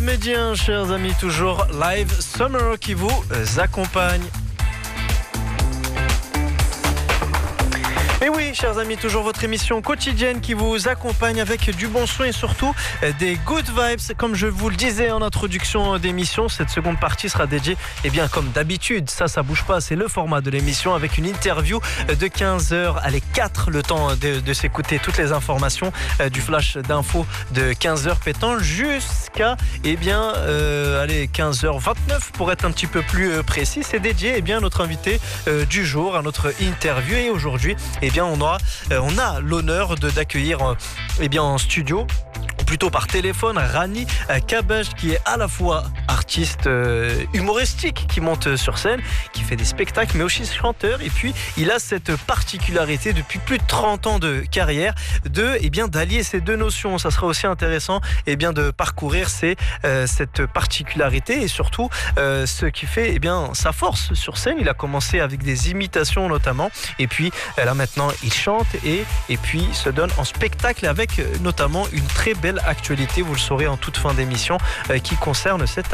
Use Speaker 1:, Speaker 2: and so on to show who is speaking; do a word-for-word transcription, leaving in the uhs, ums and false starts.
Speaker 1: Médien, chers amis, toujours Live Summer qui vous accompagne. Et oui, chers amis, toujours votre émission quotidienne qui vous accompagne avec du bon son et surtout des good vibes. Comme je vous le disais en introduction d'émission, cette seconde partie sera dédiée, eh bien, comme d'habitude, ça, ça bouge pas, c'est le format de l'émission avec une interview de quinze heures, allez, quatre, le temps de, de s'écouter toutes les informations du flash d'infos de quinze heures pétant jusqu'à, eh bien, euh, allez, quinze heures vingt-neuf pour être un petit peu plus précis. C'est dédié, eh bien, à notre invité euh, du jour, à notre interview. Et aujourd'hui, eh bien, on aura, euh, on a l'honneur de, d'accueillir euh, eh bien, en studio, ou plutôt par téléphone, Rani Kabaj, qui est à la fois artiste euh, humoristique, qui monte sur scène, qui fait des spectacles, mais aussi chanteur. Et puis, il a cette particularité depuis plus de trente ans de carrière de, eh bien, d'allier ces deux notions. Ça sera aussi intéressant, eh bien, de parcourir ces, euh, cette particularité et surtout euh, ce qui fait, eh bien, sa force sur scène. Il a commencé avec des imitations notamment, et puis là maintenant il chante et, et puis se donne en spectacle avec notamment une très belle actualité, vous le saurez en toute fin d'émission, euh, qui concerne cette